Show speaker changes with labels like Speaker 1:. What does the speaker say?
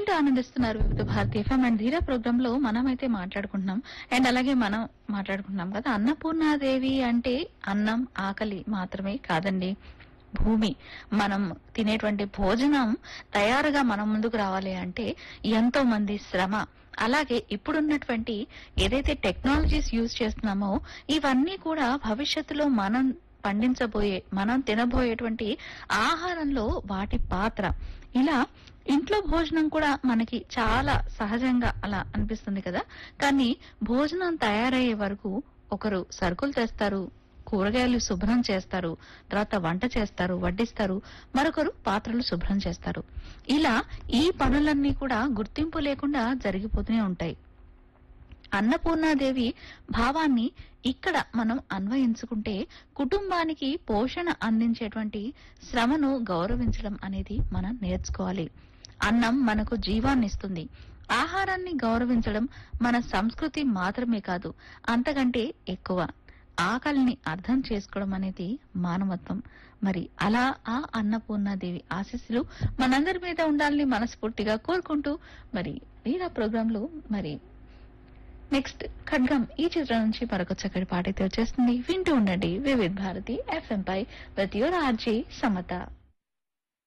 Speaker 1: వింటూ ఆనందిస్తున్నారు వివిధ భారతీయ ఎఫ్ఎం అండ్ ధీరా ప్రోగ్రామ్ లో మనమైతే మాట్లాడుకుంటున్నాం. అండ్ అలాగే మనం మాట్లాడుకుంటున్నాం కదా, అన్నపూర్ణాదేవి అంటే అన్నం ఆకలి మాత్రమే కాదండి, భూమి. మనం తినేటువంటి భోజనం తయారుగా మన ముందుకు రావాలి అంటే ఎంతో మంది శ్రమ, అలాగే ఇప్పుడున్నటువంటి ఏదైతే టెక్నాలజీస్ యూజ్ చేస్తున్నామో ఇవన్నీ కూడా భవిష్యత్తులో మనం తినబోయేటువంటి ఆహారంలో వాటి పాత్ర. ఇలా ఇంట్లో భోజనం కూడా మనకి చాలా సహజంగా అలా అనిపిస్తుంది కదా, కానీ భోజనం తయారయ్యే వరకు ఒకరు సరుకులు తెస్తారు, కూరగాయలు శుభ్రం చేస్తారు, తర్వాత వంట చేస్తారు, వడ్డిస్తారు, మరొకరు పాత్రలు శుభ్రం చేస్తారు. ఇలా ఈ పనులన్నీ కూడా గుర్తింపు లేకుండా జరిగిపోతూనే ఉంటాయి. అన్నపూర్ణాదేవి భావాన్ని ఇక్కడ మనం అన్వయించుకుంటే కుటుంబానికి పోషణ అందించేటువంటి శ్రమను గౌరవించడం అనేది మనం నేర్చుకోవాలి. అన్నం మనకు జీవాన్నిస్తుంది. ఆహారాన్ని గౌరవించడం మన సంస్కృతి మాత్రమే కాదు, అంతకంటే ఎక్కువ. ఆకలిని అర్థం చేసుకోవడం అనేది మానవత్వం. మరి అలా ఆ అన్నపూర్ణాదేవి ఆశీస్సులు మనందరి మీద ఉండాలని మనస్ఫూర్తిగా కోరుకుంటూ మరి వీరా ప్రోగ్రామ్ లో మరి నెక్స్ట్ ఖడ్గం ఈ చిత్రం నుంచి మరొక చక్కటి పాట అయితే వచ్చేస్తుంది. వింటూ ఉండండి వివిధ Bharati FM pi with your RJ Samata.